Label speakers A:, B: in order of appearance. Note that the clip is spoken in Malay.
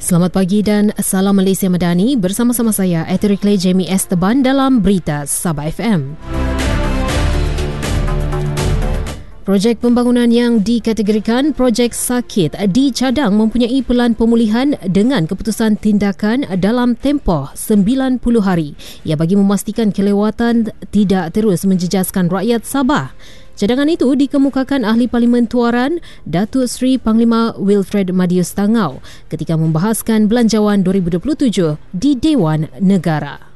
A: Selamat pagi dan Salam Malaysia Madani. Bersama-sama saya, Eterikle Jamie Esteban dalam Berita Sabah FM. Projek pembangunan yang dikategorikan projek sakit dicadang mempunyai pelan pemulihan dengan keputusan tindakan dalam tempoh 90 hari. Ia bagi memastikan kelewatan tidak terus menjejaskan rakyat Sabah. Cadangan itu dikemukakan Ahli Parlimen Tuaran Datuk Seri Panglima Wilfred Madius Tangau ketika membahaskan Belanjawan 2027 di Dewan Negara.